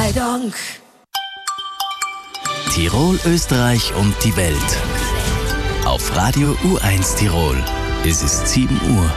sei Dank. Tirol, Österreich und die Welt. Auf Radio U1 Tirol. Es ist 7 Uhr.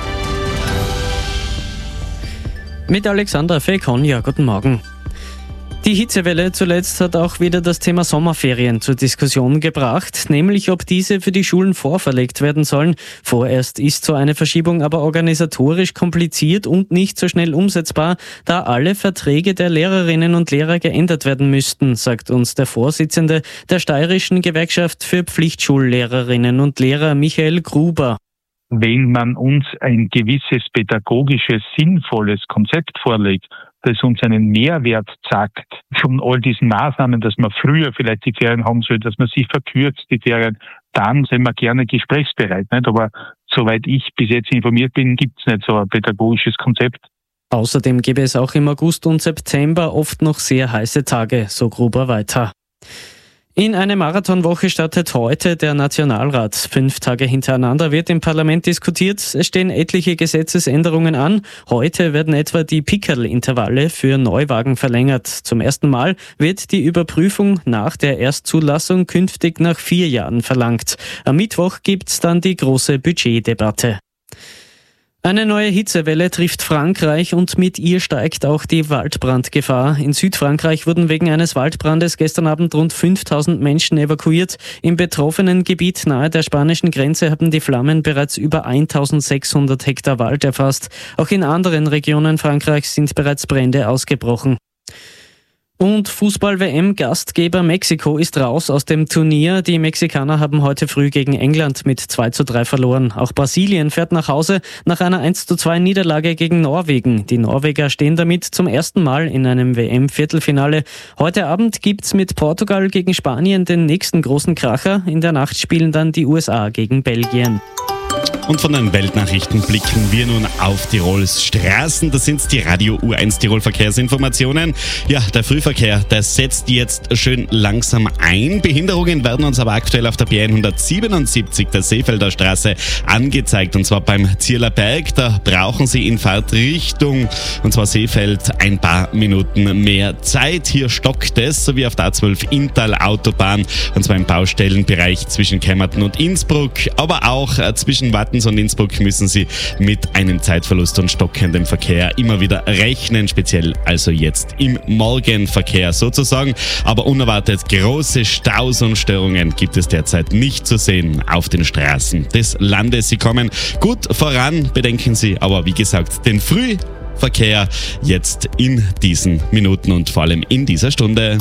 Mit Alexandra Fekonja, guten Morgen. Die Hitzewelle zuletzt hat auch wieder das Thema Sommerferien zur Diskussion gebracht, nämlich ob diese für die Schulen vorverlegt werden sollen. Vorerst ist so eine Verschiebung aber organisatorisch kompliziert und nicht so schnell umsetzbar, da alle Verträge der Lehrerinnen und Lehrer geändert werden müssten, sagt uns der Vorsitzende der Steirischen Gewerkschaft für Pflichtschullehrerinnen und Lehrer, Michael Gruber. Wenn man uns ein gewisses pädagogisches, sinnvolles Konzept vorlegt, das uns einen Mehrwert sagt von all diesen Maßnahmen, dass man früher vielleicht die Ferien haben soll, dass man sie verkürzt, die Ferien, dann sind wir gerne gesprächsbereit. Nicht? Aber soweit ich bis jetzt informiert bin, gibt es nicht so ein pädagogisches Konzept. Außerdem gäbe es auch im August und September oft noch sehr heiße Tage, so Gruber weiter. In eine Marathonwoche startet heute der Nationalrat. 5 Tage hintereinander wird im Parlament diskutiert. Es stehen etliche Gesetzesänderungen an. Heute werden etwa die Pickerl-Intervalle für Neuwagen verlängert. Zum ersten Mal wird die Überprüfung nach der Erstzulassung künftig nach 4 Jahren verlangt. Am Mittwoch gibt's dann die große Budgetdebatte. Eine neue Hitzewelle trifft Frankreich und mit ihr steigt auch die Waldbrandgefahr. In Südfrankreich wurden wegen eines Waldbrandes gestern Abend rund 5000 Menschen evakuiert. Im betroffenen Gebiet nahe der spanischen Grenze haben die Flammen bereits über 1600 Hektar Wald erfasst. Auch in anderen Regionen Frankreichs sind bereits Brände ausgebrochen. Und Fußball-WM-Gastgeber Mexiko ist raus aus dem Turnier. Die Mexikaner haben heute früh gegen England mit 2:3 verloren. Auch Brasilien fährt nach Hause nach einer 1:2 Niederlage gegen Norwegen. Die Norweger stehen damit zum ersten Mal in einem WM-Viertelfinale. Heute Abend gibt's mit Portugal gegen Spanien den nächsten großen Kracher. In der Nacht spielen dann die USA gegen Belgien. Und von den Weltnachrichten blicken wir nun auf Tirols Straßen. Das sind die Radio U1 Tirol Verkehrsinformationen. Ja, der Frühverkehr, der setzt jetzt schön langsam ein. Behinderungen werden uns aber aktuell auf der B177, der Seefelder Straße, angezeigt. Und zwar beim Zierler Berg. Da brauchen Sie in Fahrtrichtung, und zwar Seefeld, ein paar Minuten mehr Zeit. Hier stockt es, sowie auf der A12 Inntal-Autobahn, und zwar im Baustellenbereich zwischen Kemmerton und Innsbruck. Aber auch zwischen Wattens und Innsbruck müssen Sie mit einem Zeitverlust und stockendem Verkehr immer wieder rechnen, speziell also jetzt im Morgenverkehr sozusagen. Aber unerwartet große Staus und Störungen gibt es derzeit nicht zu sehen auf den Straßen des Landes. Sie kommen gut voran, bedenken Sie aber, wie gesagt, den Frühverkehr jetzt in diesen Minuten und vor allem in dieser Stunde.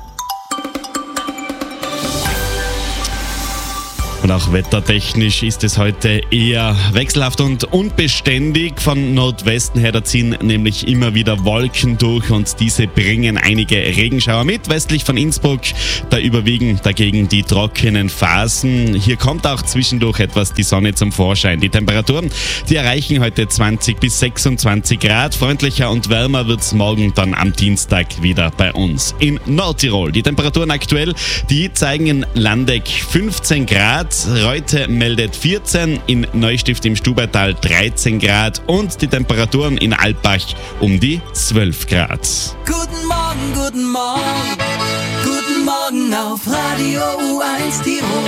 Und auch wettertechnisch ist es heute eher wechselhaft und unbeständig. Von Nordwesten her, da ziehen nämlich immer wieder Wolken durch und diese bringen einige Regenschauer mit. Westlich von Innsbruck, da überwiegen dagegen die trockenen Phasen. Hier kommt auch zwischendurch etwas die Sonne zum Vorschein. Die Temperaturen, die erreichen heute 20 bis 26 Grad. Freundlicher und wärmer wird es morgen dann am Dienstag wieder bei uns in Nordtirol. Die Temperaturen aktuell, die zeigen in Landeck 15 Grad. Reute meldet 14, in Neustift im Stubaital 13 Grad und die Temperaturen in Alpbach um die 12 Grad. Guten Morgen, guten Morgen, guten Morgen auf Radio U1 Tirol.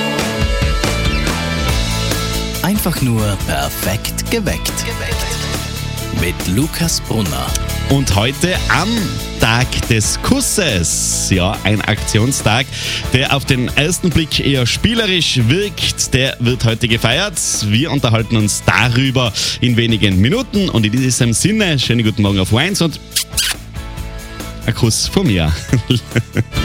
Einfach nur perfekt geweckt. Mit Lukas Brunner. Und heute am Tag des Kusses, ja, ein Aktionstag, der auf den ersten Blick eher spielerisch wirkt, der wird heute gefeiert. Wir unterhalten uns darüber in wenigen Minuten und in diesem Sinne, schönen guten Morgen auf U1 und ein Kuss von mir.